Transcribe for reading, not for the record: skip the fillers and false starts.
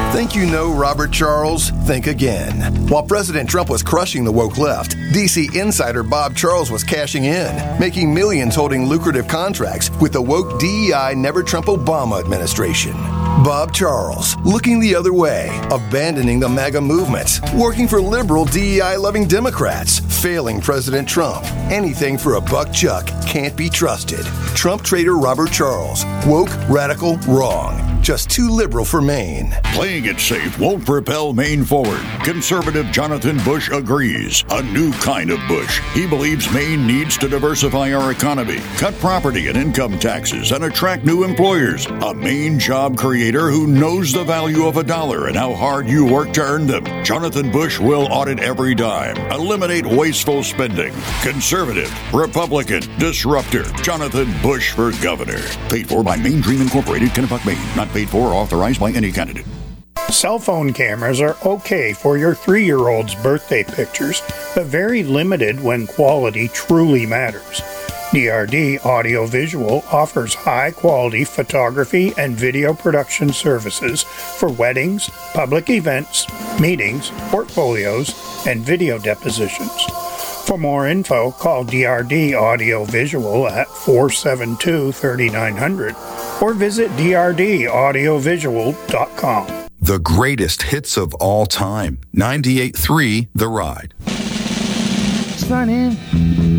Think you know Robert Charles? Think again. While President Trump was crushing the woke left, DC insider Bob Charles was cashing in, making millions holding lucrative contracts with the woke DEI Never Trump Obama administration. Bob Charles, looking the other way, abandoning the MAGA movement, working for liberal DEI-loving Democrats, failing President Trump. Anything for a buck chuck can't be trusted. Trump traitor Robert Charles. Woke, radical, wrong. Just too liberal for Maine. Playing it safe won't propel Maine forward. Conservative Jonathan Bush agrees. A new kind of Bush. He believes Maine needs to diversify our economy, cut property and income taxes, and attract new employers. A Maine job creator who knows the value of a dollar and how hard you work to earn them. Jonathan Bush will audit every dime, eliminate wasteful spending. Conservative, Republican, disruptor. Jonathan Bush for governor. Paid for by Maine Dream Incorporated, Kennebuck, Maine. Not paid for or authorized by any candidate. Cell phone cameras are okay for your 3-year-old's birthday pictures, but very limited when quality truly matters. DRD Audiovisual offers high-quality photography and video production services for weddings, public events, meetings, portfolios, and video depositions. For more info, call DRD Audiovisual at 472-3900 or visit drdaudiovisual.com. The greatest hits of all time. 98.3 The Ride. It's funny.